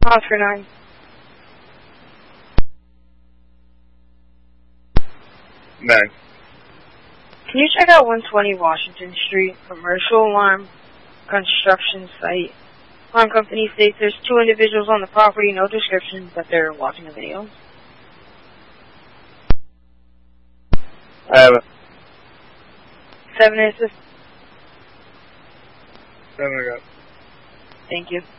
Oscar 9. 9. Can you check out 120 Washington Street, commercial alarm construction site? Alarm company states there's 2 individuals on the property, no description, but they're watching a video. I have it. 7 assist. 7 I got. Thank you.